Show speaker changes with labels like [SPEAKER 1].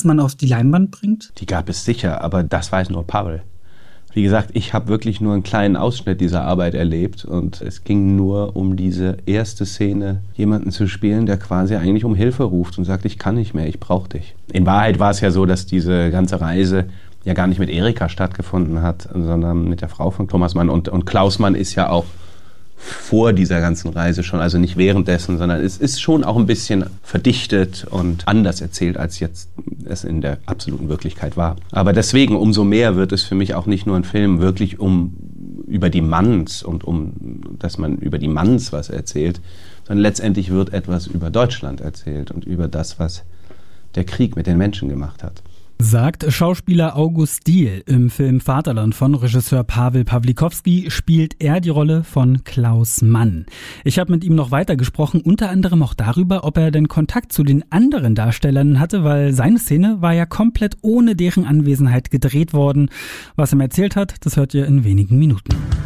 [SPEAKER 1] man auf die Leinwand bringt?
[SPEAKER 2] Die gab es sicher, aber das weiß nur Pavel. Wie gesagt, ich habe wirklich nur einen kleinen Ausschnitt dieser Arbeit erlebt und es ging nur um diese erste Szene, jemanden zu spielen, der quasi eigentlich um Hilfe ruft und sagt, ich kann nicht mehr, ich brauche dich. In Wahrheit war es ja so, dass diese ganze Reise ja gar nicht mit Erika stattgefunden hat, sondern mit der Frau von Thomas Mann. Und Klaus Mann ist ja auch vor dieser ganzen Reise schon, also nicht währenddessen, sondern es ist schon auch ein bisschen verdichtet und anders erzählt, als jetzt es in der absoluten Wirklichkeit war. Aber deswegen, umso mehr wird es für mich auch nicht nur ein Film wirklich über die Manns und dass man über die Manns was erzählt, sondern letztendlich wird etwas über Deutschland erzählt und über das, was der Krieg mit den Menschen gemacht hat.
[SPEAKER 1] Sagt Schauspieler August Diehl. Im Film Vaterland von Regisseur Pavel Pawlikowski spielt er die Rolle von Klaus Mann. Ich habe mit ihm noch weiter gesprochen, unter anderem auch darüber, ob er denn Kontakt zu den anderen Darstellern hatte, weil seine Szene war ja komplett ohne deren Anwesenheit gedreht worden. Was er mir erzählt hat, das hört ihr in wenigen Minuten.